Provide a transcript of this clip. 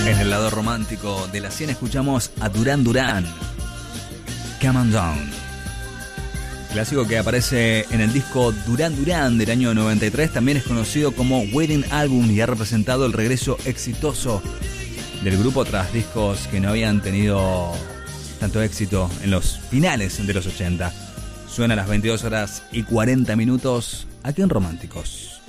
En el lado romántico de la 100 escuchamos a Duran Duran, Come On Down. Clásico que aparece en el disco Duran Duran del año 93, también es conocido como Wedding Album y ha representado el regreso exitoso del grupo tras discos que no habían tenido tanto éxito en los finales de los 80. Suena a las 22 horas y 40 minutos aquí en Románticos.